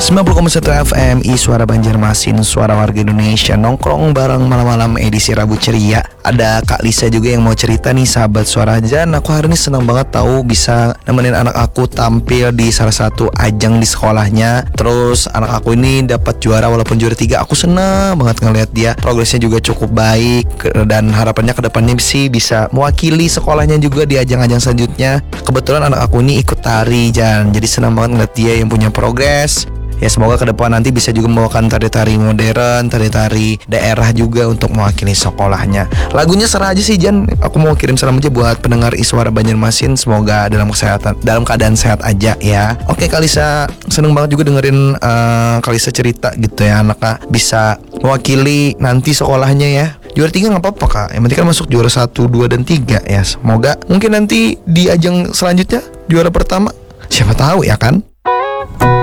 90,1 FM Suara Banjarmasin, suara warga Indonesia. Nongkrong bareng malam-malam edisi Rabu ceria. Ada Kak Lisa juga yang mau cerita nih, sahabat Suara Jan. Aku hari ini senang banget tahu bisa nemenin anak aku tampil di salah satu ajang di sekolahnya. Terus anak aku ini dapat juara walaupun juara 3. Aku senang banget ngeliat dia. Progresnya juga cukup baik dan harapannya ke depannya sih bisa mewakili sekolahnya juga di ajang-ajang selanjutnya. Kebetulan anak aku ini ikut tari, Jan. Jadi senang banget ngeliat dia yang punya progres. Ya semoga ke depan nanti bisa juga membawakan tari-tari modern, tari-tari daerah juga untuk mewakili sekolahnya. Lagunya serah aja sih, Jan. Aku mau kirim salam aja buat pendengar Suara Banjarmasin. Semoga dalam keadaan sehat aja ya. Oke Kak Lisa, seneng banget juga dengerin Kak Lisa cerita gitu ya. Anaknya bisa mewakili nanti sekolahnya ya. Juara 3 gak apa-apa Kak, yang penting kan masuk juara 1, 2, dan 3 ya. Semoga mungkin nanti di ajang selanjutnya juara pertama. Siapa tahu ya kan.